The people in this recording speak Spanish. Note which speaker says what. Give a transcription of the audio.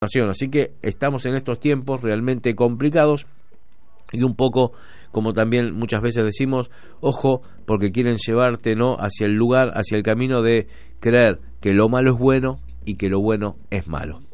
Speaker 1: Así que estamos en estos tiempos realmente complicados y un poco, como también muchas veces decimos, ojo, porque quieren llevarte, ¿no?, hacia el lugar, hacia el camino de creer que lo malo es bueno y que lo bueno es malo.